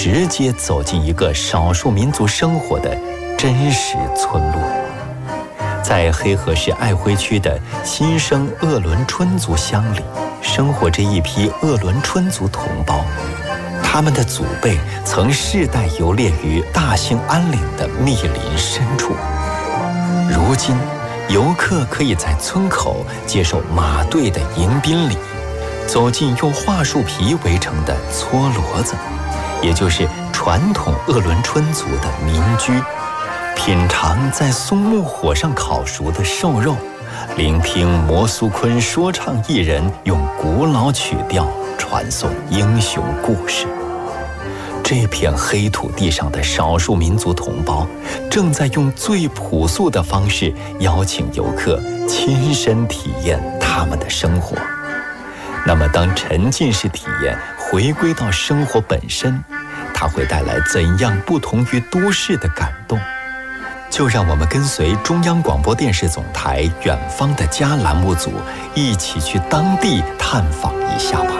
直接走进一个少数民族生活的真实村落。在黑河市爱辉区的新生鄂伦春族乡里，生活着一批鄂伦春族同胞，他们的祖辈曾世代游猎于大兴安岭的密林深处。如今，游客可以在村口接受马队的迎宾礼，走进用桦树皮围成的搓骡子，也就是传统鄂伦春族的民居，品尝在松木火上烤熟的瘦肉，聆听摩苏昆说唱艺人用古老曲调传颂英雄故事。这片黑土地上的少数民族同胞正在用最朴素的方式邀请游客亲身体验他们的生活。那么当沉浸式体验回归到生活本身，它会带来怎样不同于都市的感动？就让我们跟随中央广播电视总台远方的家栏目组一起去当地探访一下吧。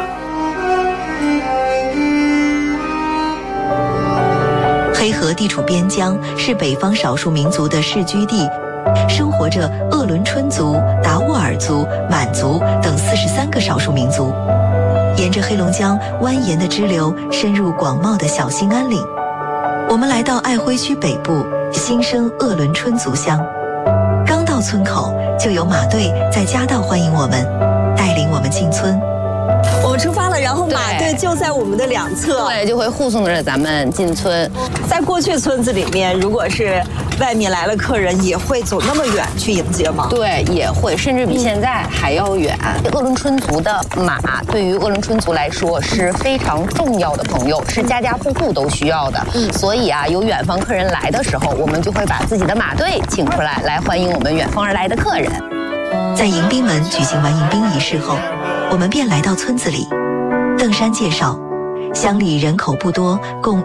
黑河地处边疆，是北方少数民族的世居地，生活着鄂伦春族、达斡尔族、满族等43个少数民族。沿着黑龙江蜿蜒的支流，深入广袤的小兴安岭，我们来到爱辉区北部新生鄂伦春族乡。刚到村口，就有马队在夹道欢迎我们，带领我们进村。 我们出发了，然后马队就在我们的两侧， 对，就会护送着咱们进村。 在过去村子里面，如果是外面来了客人，也会走那么远去迎接吗？ 对，也会，甚至比现在还要远。鄂伦春族的马对于鄂伦春族来说是非常重要的朋友，是家家户户都需要的。所以啊，有远方客人来的时候，我们就会把自己的马队请出来，来欢迎我们远方而来的客人。 在迎宾门举行完迎宾仪式后，我们便来到村子里。邓山介绍，乡里人口不多，共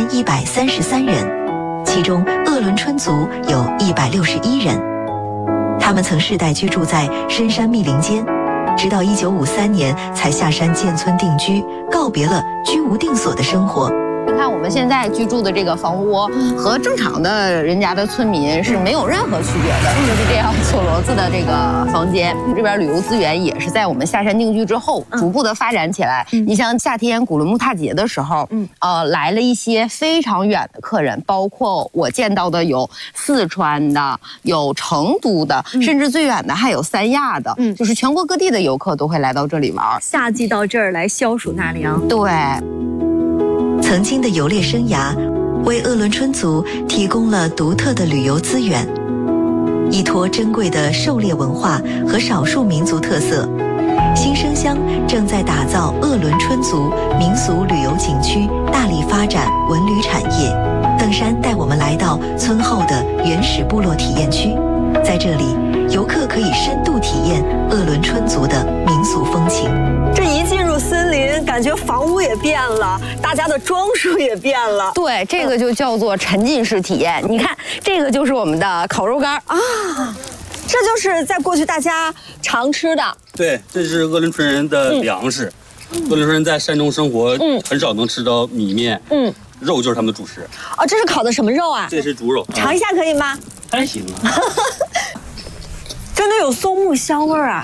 1133人，其中鄂伦春族有161人。他们曾世代居住在深山密林间，直到1953年才下山建村定居，告别了居无定所的生活。 你看我们现在居住的这个房窝和正常的人家的村民是没有任何区别的，就是这样搓骡子的这个房间。这边旅游资源也是在我们下山定居之后逐步的发展起来。你像夏天古伦木踏节的时候，来了一些非常远的客人，包括我见到的有四川的，有成都的，甚至最远的还有三亚的，就是全国各地的游客都会来到这里玩。 夏季到这儿来消暑纳凉。 对。 曾经的游猎生涯，为鄂伦春族提供了独特的旅游资源，依托珍贵的狩猎文化和少数民族特色，新生乡正在打造鄂伦春族民俗旅游景区，大力发展文旅产业。邓山带我们来到村后的原始部落体验区，在这里，游客可以深度体验鄂伦春族的民俗风情。 这一进入森林，感觉房屋也变了，大家的装束也变了。 对，这个就叫做沉浸式体验。你看，这个就是我们的烤肉干啊， 这就是在过去大家常吃的。 对，这是鄂伦春人的粮食。鄂伦春人在山中生活，很少能吃到米面。肉就是他们的主食。 哦，这是烤的什么肉啊？ 这是猪肉。 尝一下可以吗？ 还行啊。 真的有松木香味儿啊。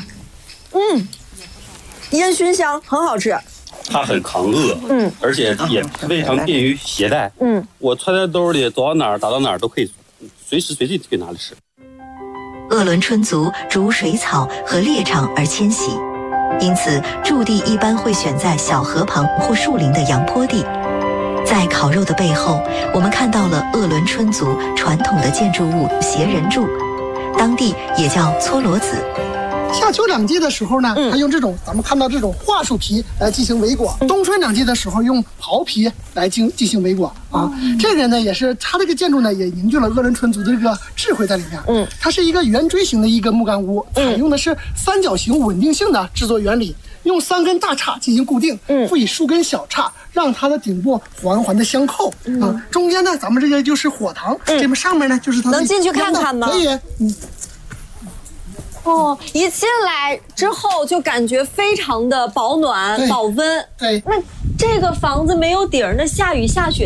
烟熏香，很好吃。 它很抗饿，而且也非常便于携带。我揣在兜里，走到哪儿打到哪儿都可以，随时随地可以拿来吃。 鄂伦春族逐水草和猎场而迁徙，因此驻地一般会选在小河旁或树林的阳坡地。在烤肉的背后，我们看到了鄂伦春族传统的建筑物斜人柱，当地也叫搓骡子。 夏秋两季的时候呢，它用这种咱们看到这种桦树皮来进行围裹；冬春两季的时候用袍皮来进行围裹啊。这个呢也是它这个建筑呢也凝聚了鄂伦春族的这个智慧在里面。它是一个圆锥形的一个木杆屋，采用的是三角形稳定性的制作原理，用3根大叉进行固定，赋予数根小叉，让它的顶部环环的相扣啊。中间呢，咱们这个就是火塘，这边上面呢就是它。 能进去看看吗？ 可以。 哦，一进来之后就感觉非常的保暖、保温。 对， 那这个房子没有顶儿，那下雨下雪